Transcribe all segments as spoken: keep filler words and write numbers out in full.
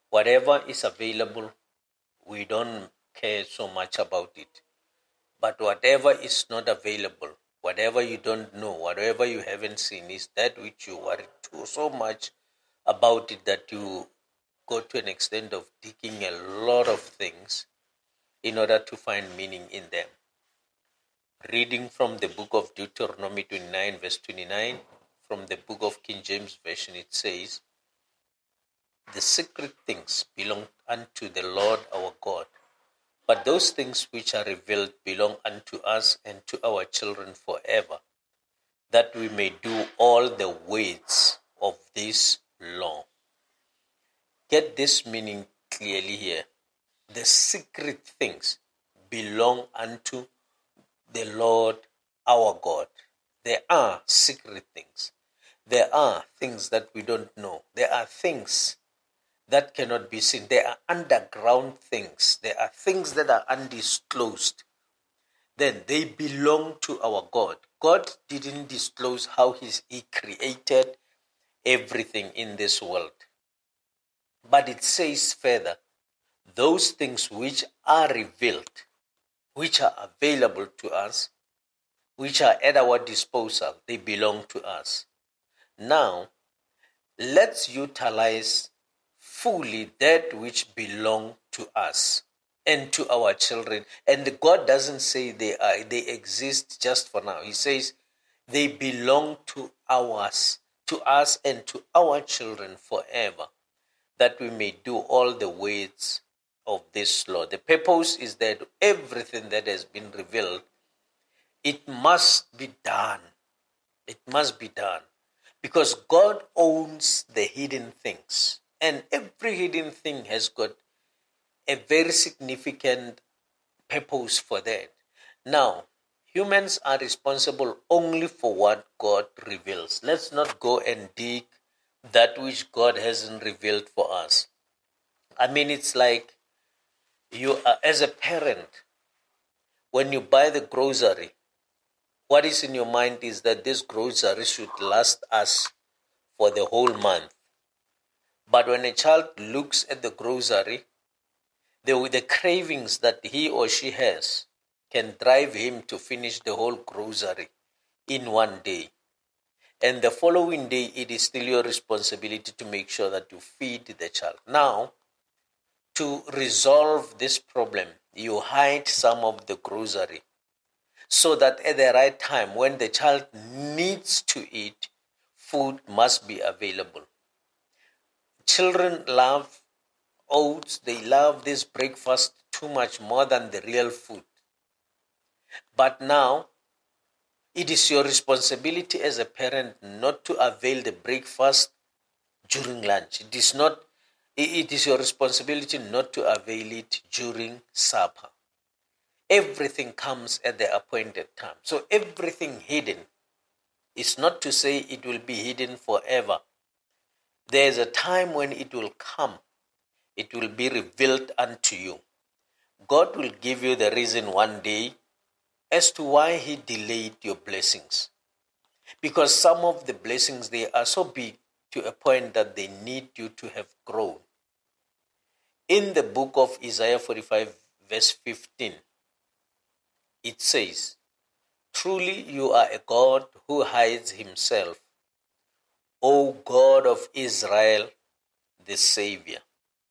Whatever is available, we don't care so much about it. But whatever is not available, whatever you don't know, whatever you haven't seen, is that which you worry too so much about it that you go to an extent of digging a lot of things in order to find meaning in them. Reading from the book of Deuteronomy twenty-nine, verse twenty-nine, from the book of King James Version, it says, "The secret things belong unto the Lord our God, but those things which are revealed belong unto us and to our children forever, that we may do all the words of this law." Get this meaning clearly here. The secret things belong unto the Lord our God. There are secret things. There are things that we don't know. There are things that cannot be seen. There are underground things. There are things that are undisclosed. Then they belong to our God. God didn't disclose how he created everything in this world. But it says further, those things which are revealed, which are available to us, which are at our disposal, they belong to us. Now, let's utilize fully that which belong to us and to our children. And God doesn't say they are, they exist just for now. He says they belong to ours, to us and to our children forever, that we may do all the words of this law. The purpose is that everything that has been revealed, it must be done. It must be done. Because God owns the hidden things. And every hidden thing has got a very significant purpose for that. Now, humans are responsible only for what God reveals. Let's not go and dig that which God hasn't revealed for us. I mean, it's like you are, as a parent, when you buy the grocery, what is in your mind is that this grocery should last us for the whole month. But when a child looks at the grocery, the, the cravings that he or she has can drive him to finish the whole grocery in one day. And the following day, it is still your responsibility to make sure that you feed the child. Now, to resolve this problem, you hide some of the grocery so that at the right time, when the child needs to eat, food must be available. Children love oats. They love this breakfast too much more than the real food. But now, it is your responsibility as a parent not to avail the breakfast during lunch. It is not. It is your responsibility not to avail it during supper. Everything comes at the appointed time. So everything hidden is not to say it will be hidden forever. There is a time when it will come. It will be revealed unto you. God will give you the reason one day as to why he delayed your blessings. Because some of the blessings, they are so big to a point that they need you to have grown. In the book of Isaiah forty-five, verse fifteen, it says, "Truly you are a God who hides himself, O God of Israel, the Savior."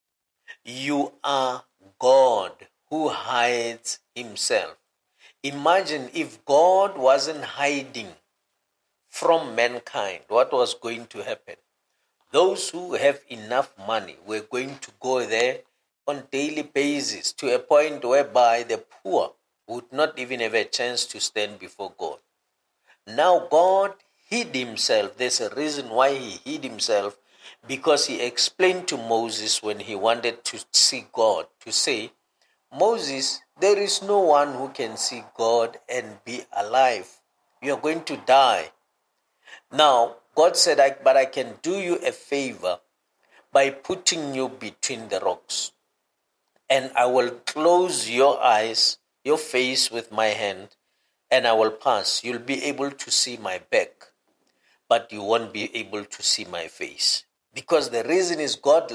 You are God who hides himself. Imagine if God wasn't hiding from mankind, what was going to happen? Those who have enough money were going to go there on daily basis to a point whereby the poor would not even have a chance to stand before God. Now God hid himself. There's a reason why he hid himself, because he explained to Moses when he wanted to see God, to say, "Moses, there is no one who can see God and be alive. You are going to die." Now, God said, I, but I can do you a favor by putting you between the rocks. And I will close your eyes, your face with my hand, and I will pass. You'll be able to see my back, but you won't be able to see my face. Because the reason is God